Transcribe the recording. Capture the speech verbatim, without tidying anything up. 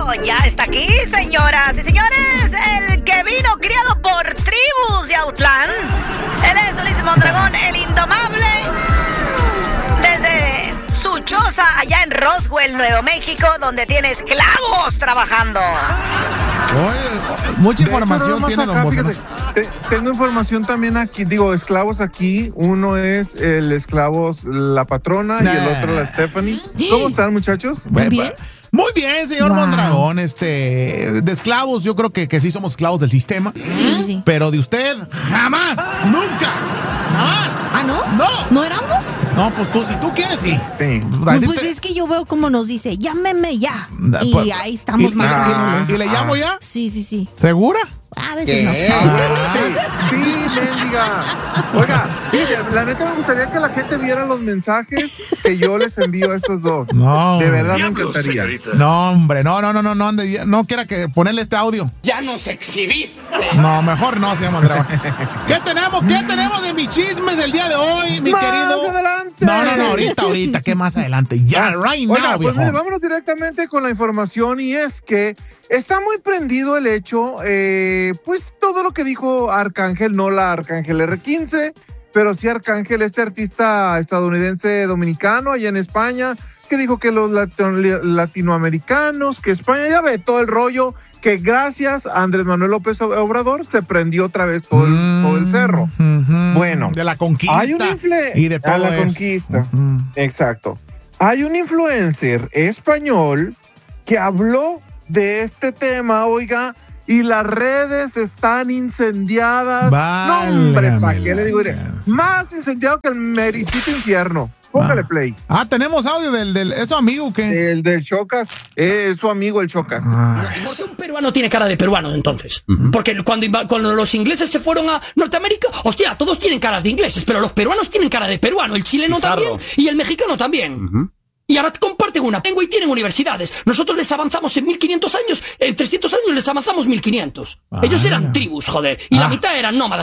ya está aquí, señoras y señores, el que vino criado por tribus de Autlán. Él es Ulises Mondragón, el indomable, desde su choza allá en Roswell, Nuevo México, donde tiene esclavos trabajando. Oye, mucha información hecho, tiene acá, don Bozo, fíjate, ¿no? te, tengo información también aquí, digo, esclavos aquí. Uno es el esclavos La Patrona Nah. y el otro la Stephanie. ¿Cómo están, muchachos? Muy bien. Muy bien, señor Wow. Mondragón. Este, de esclavos, yo creo que, que sí somos esclavos del sistema. Sí, sí. Pero de usted, jamás, nunca, jamás. ¿Ah, no? No. ¿No éramos? No, pues tú, si tú quieres, sí. Sí. A ti Pues te- es que yo veo como nos dice, llámeme ya. Da- Y pues, ahí estamos y- marcándonos. ¿Y le llamo ya? Sí, sí, sí. ¿Segura? A veces no. Sí, sí, mendiga. Oiga, fíjate, la neta me gustaría que la gente viera los mensajes que yo les envío a estos dos. No. De verdad me Diablos, encantaría. señorita. No, hombre, no, no, no, no, no, ande- no quiera que ponerle este audio. Ya nos exhibiste. No, mejor no, señor Mondragón. ¿Qué tenemos? ¿Qué tenemos de mis chismes el día de hoy, mi ¡Más querido? adelante! No, no, no, ahorita, ahorita, ¿qué más adelante? Ya, right now, Oiga, pues viejo. mire, vámonos directamente con la información, y es que está muy prendido el hecho, eh, pues todo lo que dijo Arcángel, no la Arcángel erre quince, pero sí Arcángel, este artista estadounidense dominicano allá en España, que dijo que los latino- latinoamericanos, que España, ya ve todo el rollo, que gracias a Andrés Manuel López Obrador se prendió otra vez todo el, Mm, todo el cerro. ujú. Bueno, De la conquista. Hay un infle- y de a todo la eso. conquista. Ujú. Exacto. Hay un influencer español que habló de este tema, oiga, y las redes están incendiadas. Válgame No, hombre, ¿para qué la le digo? Mire, gracia. más incendiado que el meritito infierno. Póngale Ah. play. Ah, tenemos audio del, del eso amigo que. El del Chocas, eh, es su amigo el Chocas. Ah, ¿Por qué un peruano tiene cara de peruano entonces? Porque cuando, inva- cuando los ingleses se fueron a Norteamérica, hostia, todos tienen caras de ingleses, pero los peruanos tienen cara de peruano, el chileno Bizarro. también y el mexicano también. Y ahora comparten una lengua y tienen universidades. Nosotros les avanzamos en mil quinientos años, en trescientos años les avanzamos mil quinientos. Ellos Ah. eran tribus, joder, y Ah. la mitad eran nómadas.